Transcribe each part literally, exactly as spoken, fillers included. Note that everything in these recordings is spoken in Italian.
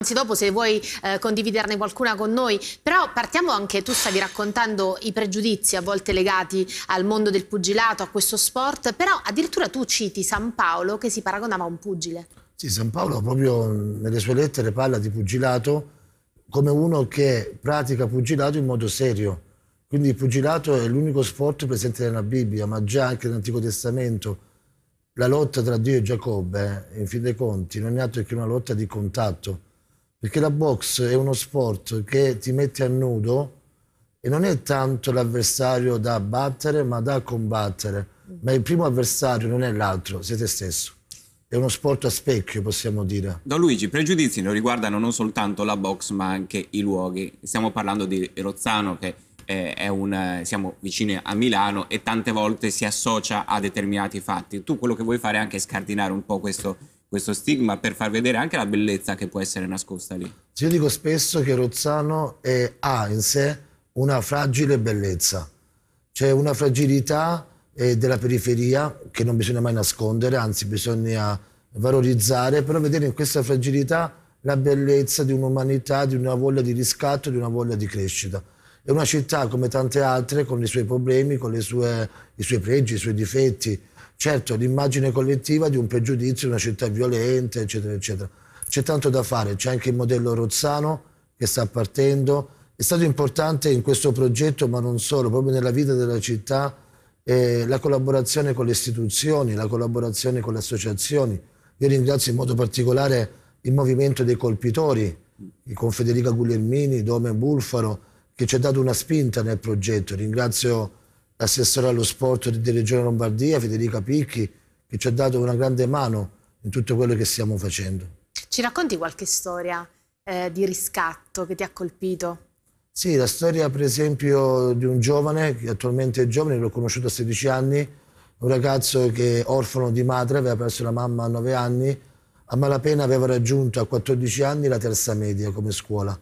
Dopo se vuoi eh, condividerne qualcuna con noi, però partiamo anche, tu stavi raccontando i pregiudizi a volte legati al mondo del pugilato, a questo sport, però addirittura tu citi San Paolo che si paragonava a un pugile. Sì, San Paolo proprio nelle sue lettere parla di pugilato come uno che pratica pugilato in modo serio. Quindi il pugilato è l'unico sport presente nella Bibbia, ma già anche nell'Antico Testamento la lotta tra Dio e Giacobbe, in fin dei conti, non è altro che una lotta di contatto. Perché la box è uno sport che ti mette a nudo e non è tanto l'avversario da battere, ma da combattere. Ma il primo avversario non è l'altro, sei te stesso. È uno sport a specchio, possiamo dire. Don Luigi, i pregiudizi non riguardano non soltanto la box, ma anche i luoghi. Stiamo parlando di Rozzano, che è un, siamo vicini a Milano e tante volte si associa a determinati fatti. Tu quello che vuoi fare è anche scardinare un po' questo questo stigma per far vedere anche la bellezza che può essere nascosta lì. Io dico spesso che Rozzano è, ha in sé una fragile bellezza, c'è una fragilità eh, della periferia che non bisogna mai nascondere, anzi bisogna valorizzare, però vedere in questa fragilità la bellezza di un'umanità, di una voglia di riscatto, di una voglia di crescita. È una città come tante altre, con i suoi problemi, con le sue, i suoi pregi, i suoi difetti. Certo, l'immagine collettiva di un pregiudizio, di una città violenta, eccetera, eccetera. C'è tanto da fare, c'è anche il modello Rozzano che sta partendo. È stato importante in questo progetto, ma non solo, proprio nella vita della città, eh, la collaborazione con le istituzioni, la collaborazione con le associazioni. Io ringrazio in modo particolare il Movimento dei Colpitori, con Federica Guglielmini, Dome Bulfaro, che ci ha dato una spinta nel progetto. Ringrazio l'assessore allo sport di Regione Lombardia, Federica Picchi, che ci ha dato una grande mano in tutto quello che stiamo facendo. Ci racconti qualche storia eh, di riscatto che ti ha colpito? Sì, la storia per esempio di un giovane, che attualmente è giovane, l'ho conosciuto a sedici anni, un ragazzo che è orfano di madre, aveva perso la mamma a nove anni, a malapena aveva raggiunto a quattordici anni la terza media come scuola.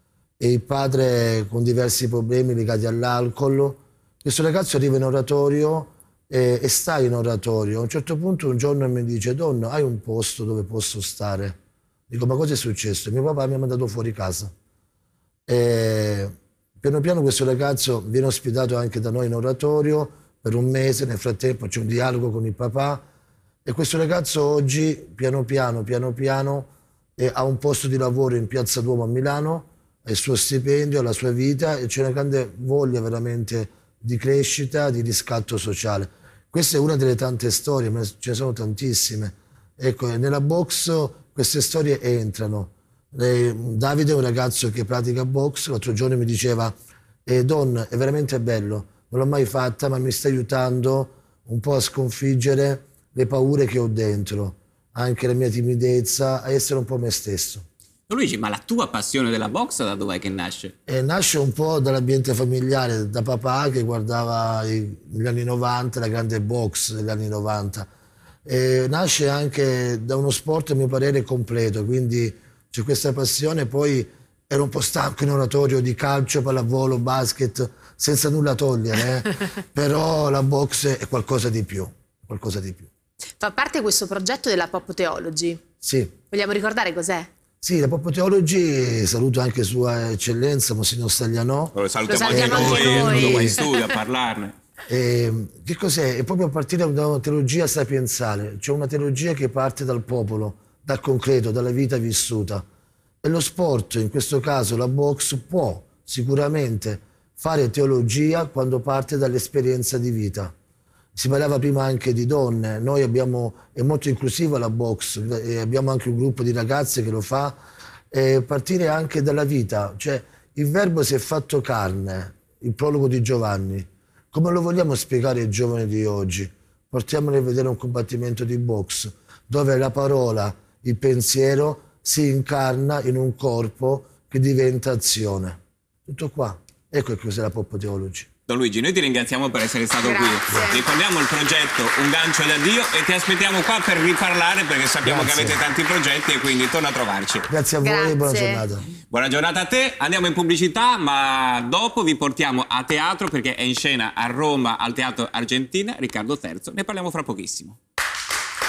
E il padre con diversi problemi legati all'alcol. Questo ragazzo arriva in oratorio e, e sta in oratorio. A un certo punto un giorno mi dice: Donna, hai un posto dove posso stare? Dico: ma cosa è successo? Mio papà mi ha mandato fuori casa. E, piano piano questo ragazzo viene ospitato anche da noi in oratorio per un mese. Nel frattempo c'è un dialogo con il papà e questo ragazzo oggi piano piano, piano piano eh, ha un posto di lavoro in Piazza Duomo a Milano, ha il suo stipendio, la sua vita e c'è una grande voglia veramente di crescita, di riscatto sociale. Questa è una delle tante storie, ma ce ne sono tantissime. Ecco, nella box queste storie entrano. Eh, Davide è un ragazzo che pratica box, l'altro giorno mi diceva: eh, Don, è veramente bello, non l'ho mai fatta, ma mi sta aiutando un po' a sconfiggere le paure che ho dentro, anche la mia timidezza, a essere un po' me stesso. Luigi, ma la tua passione della box da dov'è che nasce? Eh, nasce un po' dall'ambiente familiare, da papà che guardava i, negli anni novanta, la grande box degli anni novanta. Eh, nasce anche da uno sport, a mio parere, completo, quindi c'è questa passione. Poi ero un po' stanco in oratorio di calcio, pallavolo, basket, senza nulla togliere, eh? Però la box è qualcosa di più, qualcosa di più. Fa parte questo progetto della Pop Theology? Sì. Vogliamo ricordare cos'è? Sì, la Pop Theology, saluto anche Sua Eccellenza, Monsignor Staglianò. Lo salutiamo, Lo salutiamo anche noi, noi. noi. Qua in studio a parlarne. E, che cos'è? È proprio a partire da una teologia sapienziale, cioè una teologia che parte dal popolo, dal concreto, dalla vita vissuta. E lo sport, in questo caso la box, può sicuramente fare teologia quando parte dall'esperienza di vita. Si parlava prima anche di donne, noi abbiamo, è molto inclusiva la box, e abbiamo anche un gruppo di ragazze che lo fa, e partire anche dalla vita, cioè il verbo si è fatto carne, il prologo di Giovanni. Come lo vogliamo spiegare ai giovani di oggi? Portiamoli a vedere un combattimento di box, dove la parola, il pensiero si incarna in un corpo che diventa azione. Tutto qua. Ecco che cos'è la Pop Theology. Don Luigi, noi ti ringraziamo per essere stato Grazie. qui. Ricordiamo il progetto Un gancio da Dio e ti aspettiamo qua per riparlare perché sappiamo Grazie. che avete tanti progetti e quindi torna a trovarci. Grazie a voi Grazie. e buona giornata. Buona giornata a te, andiamo in pubblicità ma dopo vi portiamo a teatro perché è in scena a Roma al Teatro Argentina Riccardo terzo, ne parliamo fra pochissimo.